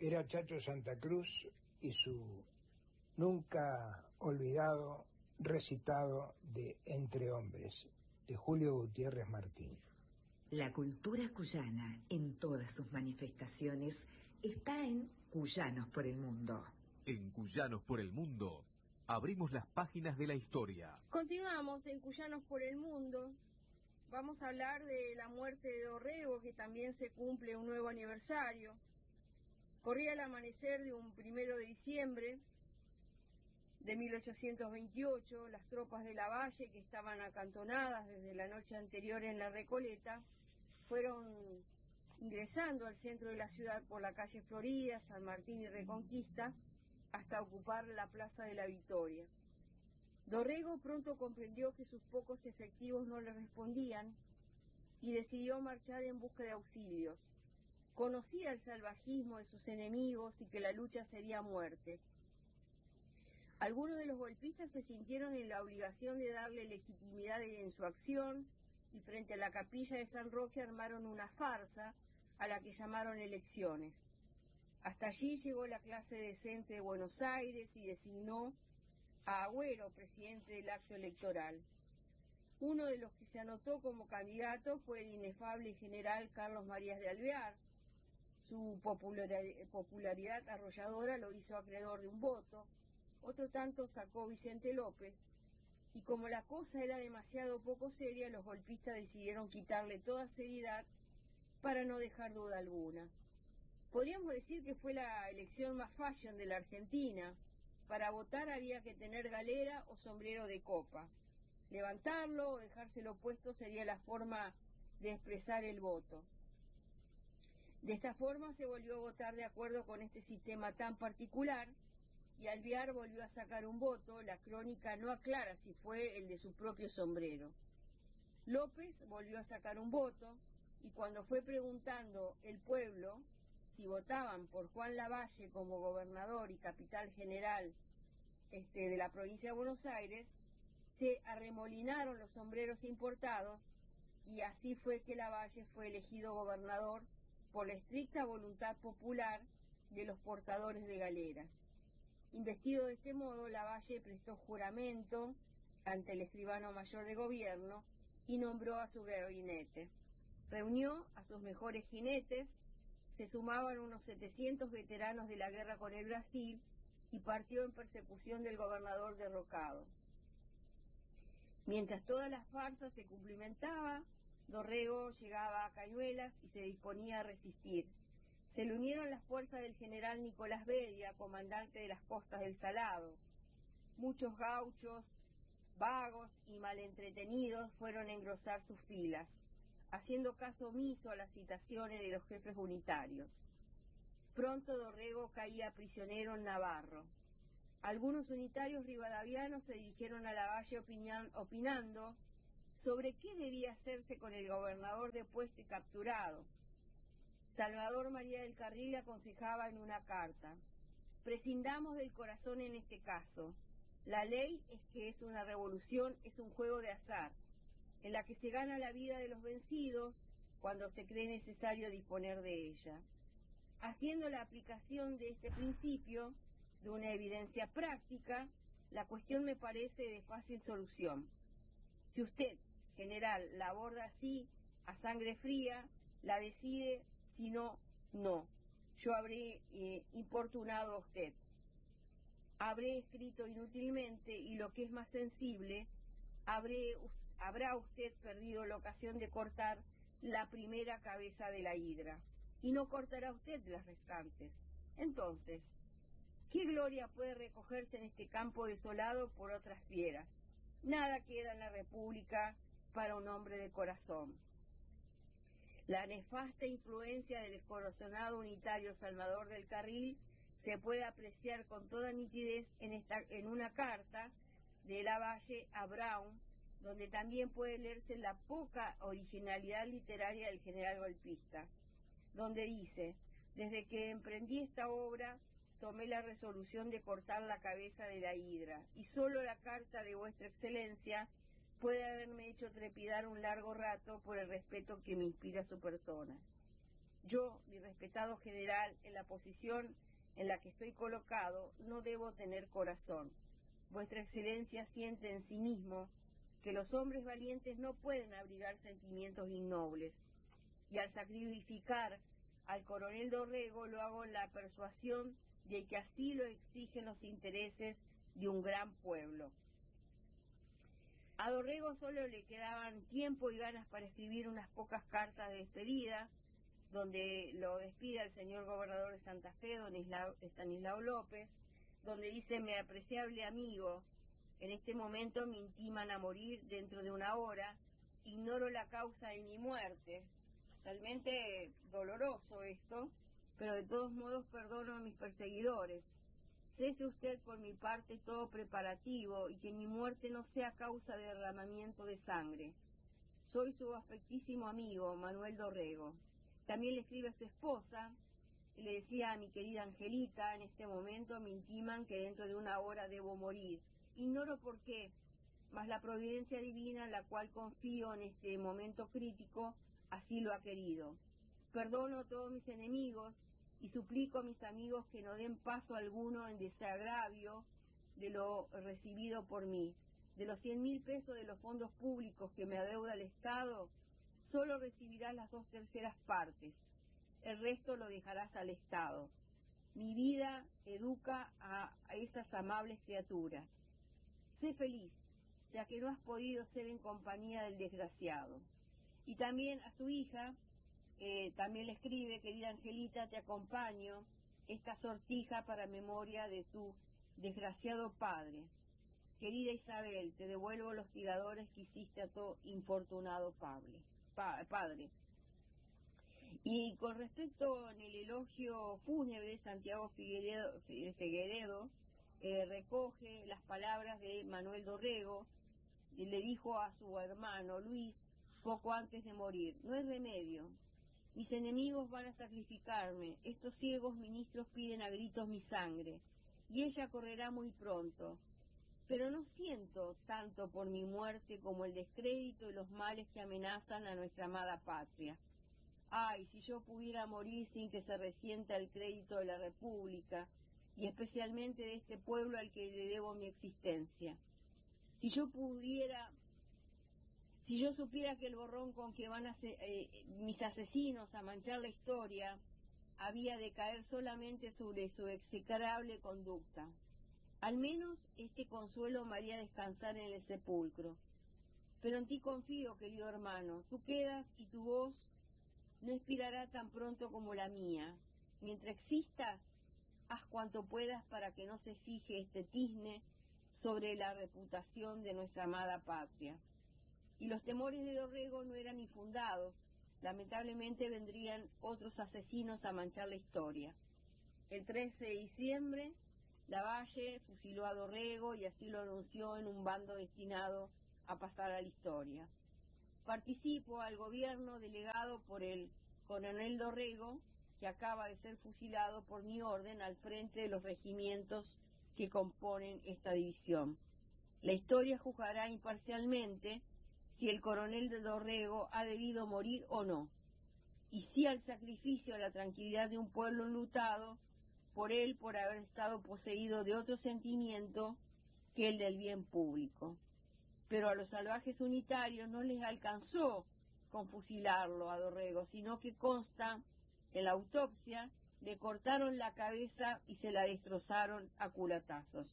Era Chacho Santa Cruz y su nunca olvidado recitado de Entre Hombres, de Julio Gutiérrez Martín. La cultura cuyana, en todas sus manifestaciones, está en Cuyanos por el Mundo. En Cuyanos por el Mundo, abrimos las páginas de la historia. Continuamos en Cuyanos por el Mundo. Vamos a hablar de la muerte de Dorrego, que también se cumple un nuevo aniversario. Corría el amanecer de un 1 de diciembre de 1828. Las tropas de Lavalle, que estaban acantonadas desde la noche anterior en la Recoleta, fueron ingresando al centro de la ciudad por la calle Florida, San Martín y Reconquista, hasta ocupar la Plaza de la Victoria. Dorrego pronto comprendió que sus pocos efectivos no le respondían y decidió marchar en busca de auxilios. Conocía el salvajismo de sus enemigos y que la lucha sería a muerte. Algunos de los golpistas se sintieron en la obligación de darle legitimidad en su acción y frente a la capilla de San Roque armaron una farsa a la que llamaron elecciones. Hasta allí llegó la clase decente de Buenos Aires y designó a Agüero presidente del acto electoral. Uno de los que se anotó como candidato fue el inefable general Carlos Marías de Alvear. Su popularidad arrolladora lo hizo acreedor de un voto. Otro tanto sacó Vicente López, y como la cosa era demasiado poco seria, los golpistas decidieron quitarle toda seriedad para no dejar duda alguna. Podríamos decir que fue la elección más fashion de la Argentina. Para votar había que tener galera o sombrero de copa. Levantarlo o dejárselo puesto sería la forma de expresar el voto. De esta forma se volvió a votar de acuerdo con este sistema tan particular, y Alvear volvió a sacar un voto. La crónica no aclara si fue el de su propio sombrero. López volvió a sacar un voto, y cuando fue preguntando el pueblo si votaban por Juan Lavalle como gobernador y capital general de la provincia de Buenos Aires, se arremolinaron los sombreros importados, y así fue que Lavalle fue elegido gobernador por la estricta voluntad popular de los portadores de galeras. Investido de este modo, Lavalle prestó juramento ante el escribano mayor de gobierno y nombró a su gabinete. Reunió a sus mejores jinetes, se sumaban unos 700 veteranos de la guerra con el Brasil y partió en persecución del gobernador derrocado. Mientras toda la farsa se cumplimentaba, Dorrego llegaba a Cañuelas y se disponía a resistir. Se le unieron las fuerzas del general Nicolás Bedia, comandante de las costas del Salado. Muchos gauchos, vagos y malentretenidos fueron a engrosar sus filas, haciendo caso omiso a las citaciones de los jefes unitarios. Pronto Dorrego caía prisionero en Navarro. Algunos unitarios rivadavianos se dirigieron a Lavalle opinando sobre qué debía hacerse con el gobernador depuesto y capturado. Salvador María del Carril le aconsejaba en una carta: prescindamos del corazón en este caso. La ley es que es una revolución, es un juego de azar, en la que se gana la vida de los vencidos cuando se cree necesario disponer de ella. Haciendo la aplicación de este principio, de una evidencia práctica, la cuestión me parece de fácil solución. Si usted, general, la aborda así, a sangre fría, la decide, si no, no. Yo habré importunado a usted. Habré escrito inútilmente y, lo que es más sensible, habrá usted perdido la ocasión de cortar la primera cabeza de la hidra y no cortará usted las restantes. Entonces, ¿qué gloria puede recogerse en este campo desolado por otras fieras? Nada queda en la República para un hombre de corazón. La nefasta influencia del descorazonado unitario Salvador del Carril se puede apreciar con toda nitidez en una carta de Lavalle a Brown, donde también puede leerse la poca originalidad literaria del general golpista, donde dice: desde que emprendí esta obra tomé la resolución de cortar la cabeza de la hidra, y solo la carta de vuestra excelencia puede haberme hecho trepidar un largo rato por el respeto que me inspira su persona. Yo, mi respetado general, en la posición en la que estoy colocado, no debo tener corazón. Vuestra Excelencia siente en sí mismo que los hombres valientes no pueden abrigar sentimientos innobles, y al sacrificar al coronel Dorrego lo hago en la persuasión de que así lo exigen los intereses de un gran pueblo. A Dorrego solo le quedaban tiempo y ganas para escribir unas pocas cartas de despedida, donde lo despide el señor gobernador de Santa Fe, don Estanislao López, donde dice: mi apreciable amigo, en este momento me intiman a morir dentro de una hora, ignoro la causa de mi muerte. Realmente doloroso esto, pero de todos modos perdono a mis perseguidores. Cese usted por mi parte todo preparativo y que mi muerte no sea causa de derramamiento de sangre. Soy su afectísimo amigo, Manuel Dorrego. También le escribe a su esposa y le decía: a mi querida Angelita, en este momento me intiman que dentro de una hora debo morir. Ignoro por qué, mas la providencia divina en la cual confío en este momento crítico así lo ha querido. Perdono a todos mis enemigos y suplico a mis amigos que no den paso alguno en desagravio de lo recibido por mí. De los 100.000 pesos de los fondos públicos que me adeuda el Estado, solo recibirás las 2/3 partes. El resto lo dejarás al Estado. Mi vida educa a esas amables criaturas. Sé feliz, ya que no has podido ser en compañía del desgraciado. Y también a su hija, también le escribe: querida Angelita, te acompaño esta sortija para memoria de tu desgraciado padre. Querida Isabel, te devuelvo los tiradores que hiciste a tu infortunado padre. Y con respecto en el elogio fúnebre, Santiago Figueredo recoge las palabras de Manuel Dorrego, y le dijo a su hermano Luis poco antes de morir: no hay remedio, mis enemigos van a sacrificarme, estos ciegos ministros piden a gritos mi sangre, y ella correrá muy pronto, pero no siento tanto por mi muerte como el descrédito y los males que amenazan a nuestra amada patria. Ay, si yo pudiera morir sin que se resienta el crédito de la República, y especialmente de este pueblo al que le debo mi existencia. Si yo supiera que el borrón con que van mis asesinos a manchar la historia había de caer solamente sobre su execrable conducta. Al menos este consuelo me haría descansar en el sepulcro. Pero en ti confío, querido hermano, tú quedas y tu voz no expirará tan pronto como la mía. Mientras existas, haz cuanto puedas para que no se fije este tizne sobre la reputación de nuestra amada patria. Y los temores de Dorrego no eran infundados. Lamentablemente vendrían otros asesinos a manchar la historia. El 13 de diciembre, Lavalle fusiló a Dorrego y así lo anunció en un bando destinado a pasar a la historia. Participo al gobierno delegado por el coronel Dorrego, que acaba de ser fusilado por mi orden al frente de los regimientos que componen esta división. La historia juzgará imparcialmente si el coronel de Dorrego ha debido morir o no, y si al sacrificio a la tranquilidad de un pueblo enlutado por él por haber estado poseído de otro sentimiento que el del bien público. Pero a los salvajes unitarios no les alcanzó con fusilarlo a Dorrego, sino que consta en la autopsia le cortaron la cabeza y se la destrozaron a culatazos.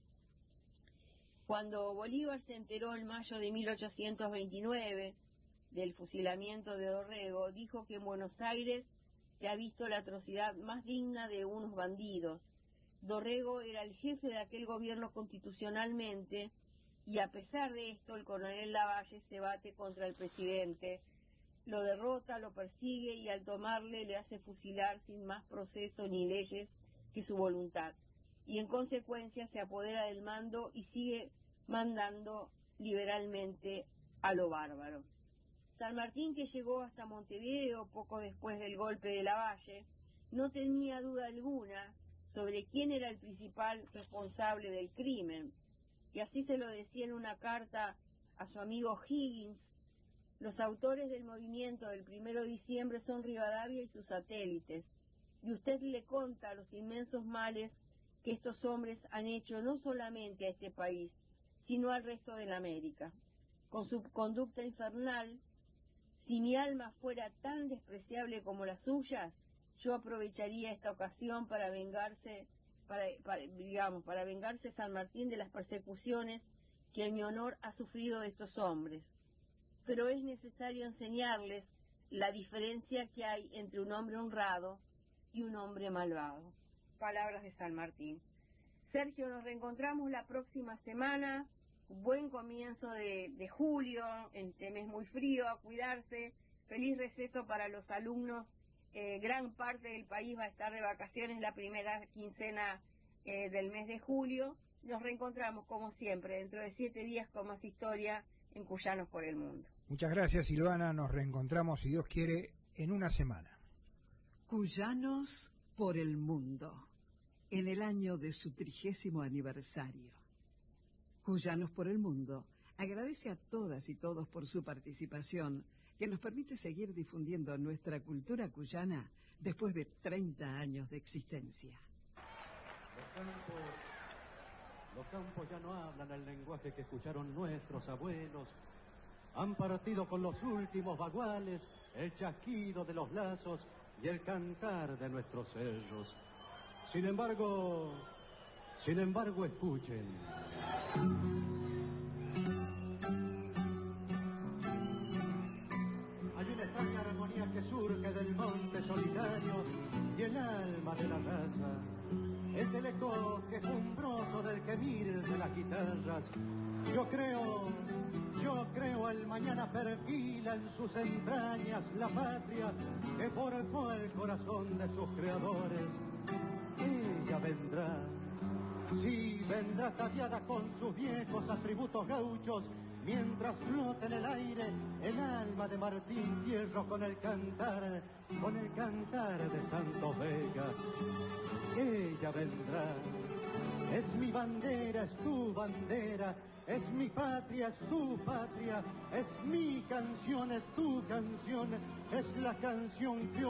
Cuando Bolívar se enteró en mayo de 1829 del fusilamiento de Dorrego, dijo que en Buenos Aires se ha visto la atrocidad más digna de unos bandidos. Dorrego era el jefe de aquel gobierno constitucionalmente, y a pesar de esto el coronel Lavalle se bate contra el presidente, lo derrota, lo persigue y al tomarle le hace fusilar sin más proceso ni leyes que su voluntad. Y en consecuencia se apodera del mando y sigue mandando liberalmente a lo bárbaro. San Martín, que llegó hasta Montevideo poco después del golpe de Lavalle, no tenía duda alguna sobre quién era el principal responsable del crimen, y así se lo decía en una carta a su amigo Higgins, Los autores del movimiento del 1 de diciembre son Rivadavia y sus satélites, y usted le conta los inmensos males que estos hombres han hecho no solamente a este país, sino al resto de la América. Con su conducta infernal, si mi alma fuera tan despreciable como las suyas, yo aprovecharía esta ocasión para vengarse San Martín de las persecuciones que en mi honor ha sufrido de estos hombres. Pero es necesario enseñarles la diferencia que hay entre un hombre honrado y un hombre malvado. Palabras de San Martín. Sergio, nos reencontramos la próxima semana. Buen comienzo de julio, en este mes muy frío, a cuidarse. Feliz receso para los alumnos. Gran parte del país va a estar de vacaciones la primera quincena del mes de julio. Nos reencontramos, como siempre, dentro de 7 días con más historia en Cuyanos por el Mundo. Muchas gracias, Silvana. Nos reencontramos, si Dios quiere, en una semana. Cuyanos por el Mundo, en el año de su 30º aniversario. Cuyanos por el Mundo agradece a todas y todos por su participación, que nos permite seguir difundiendo nuestra cultura cuyana después de 30 años de existencia. Los campos ya no hablan el lenguaje que escucharon nuestros abuelos. Han partido con los últimos baguales el chasquido de los lazos y el cantar de nuestros cerros. Sin embargo, escuchen. Hay una extraña armonía que surge del monte solitario y el alma de la raza es el eco quejumbroso del gemir de las guitarras. Yo creo el mañana perfila en sus entrañas la patria que forjó el corazón de sus creadores. Ella vendrá, sí, vendrá ataviada con sus viejos atributos gauchos, mientras flota en el aire el alma de Martín Fierro con el cantar de Santos Vega. Ella vendrá, es mi bandera, es tu bandera, es mi patria, es tu patria, es mi canción, es tu canción, es la canción que